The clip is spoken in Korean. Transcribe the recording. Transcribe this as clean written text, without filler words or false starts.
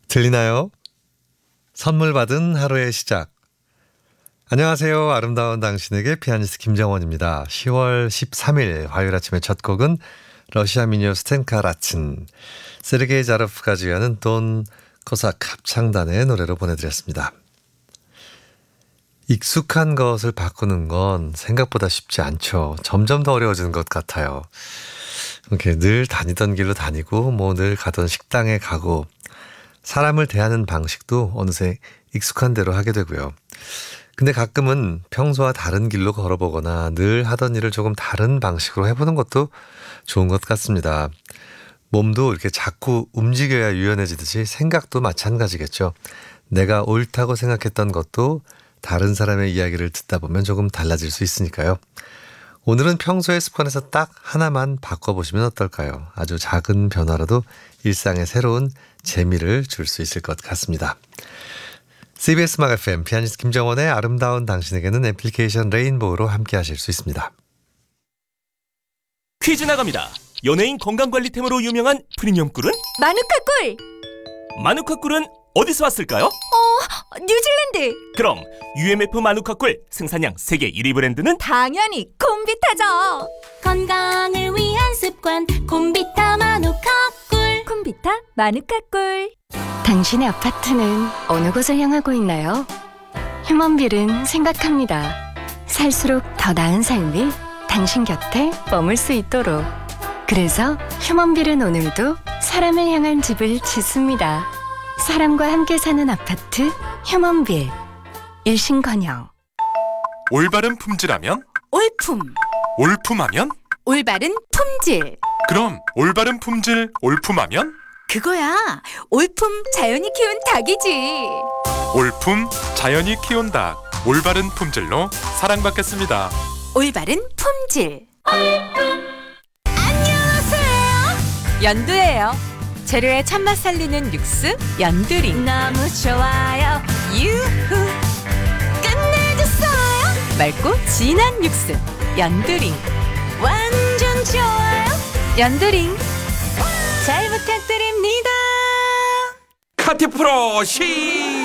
들리나요? 선물 받은 하루의 시작. 안녕하세요. 아름다운 당신에게 피아니스트 김정원입니다. 10월 13일 화요일 아침의 첫 곡은 러시아 민요 스텐카 라친, 세르게이 자로프가 지휘하는 돈 코삭 합창단의 노래로 보내드렸습니다. 익숙한 것을 바꾸는 건 생각보다 쉽지 않죠. 점점 더 어려워지는 것 같아요. 이렇게 늘 다니던 길로 다니고 늘 가던 식당에 가고 사람을 대하는 방식도 어느새 익숙한 대로 하게 되고요. 근데 가끔은 평소와 다른 길로 걸어보거나 늘 하던 일을 조금 다른 방식으로 해보는 것도 좋은 것 같습니다. 몸도 이렇게 자꾸 움직여야 유연해지듯이 생각도 마찬가지겠죠. 내가 옳다고 생각했던 것도 다른 사람의 이야기를 듣다 보면 조금 달라질 수 있으니까요. 오늘은 평소의 습관에서 딱 하나만 바꿔보시면 어떨까요? 아주 작은 변화라도 일상에 새로운 재미를 줄 수 있을 것 같습니다. CBS 음악 FM 피아니스트 김정원의 아름다운 당신에게는 애플리케이션 레인보우로 함께 하실 수 있습니다. 퀴즈 나갑니다. 연예인 건강관리템으로 유명한 프리미엄 꿀은? 마누카 꿀! 마누카 꿀은 어디서 왔을까요? 뉴질랜드! 그럼 UMF 마누카 꿀 생산량 세계 1위 브랜드는? 당연히 콤비타죠! 건강을 위한 습관 콤비타 마누카 꿀. 콤비타 마누카 꿀. 당신의 아파트는 어느 곳을 향하고 있나요? 휴먼빌은 생각합니다. 살수록 더 나은 삶이 당신 곁에 머물 수 있도록. 그래서 휴먼빌은 오늘도 사람을 향한 집을 짓습니다. 사람과 함께 사는 아파트 휴먼빌. 일신건영. 올바른 품질하면? 올품. 올품하면? 올바른 품질. 그럼 올바른 품질 올품하면? 그거야. 올품 자연이 키운 닭이지. 올품 자연이 키운 닭. 올바른 품질로 사랑받겠습니다. 올바른 품질. 안녕하세요. 연두예요. 재료의 참맛 살리는 육수 연두링. 너무 좋아요. 유후. 끝내줬어요. 맑고 진한 육수 연두링. 완전 좋아요. 연두링. 잘 부탁드립니다. 카티프로 시작!